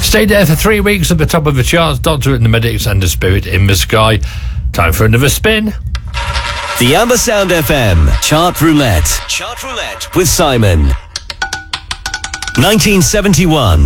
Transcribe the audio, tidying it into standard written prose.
Stayed there for 3 weeks at the top of the charts. Doctor and the Medics and the Spirit in the Sky. Time for another spin. The Amber Sound FM Chart Roulette. Chart Roulette with Simon. 1971.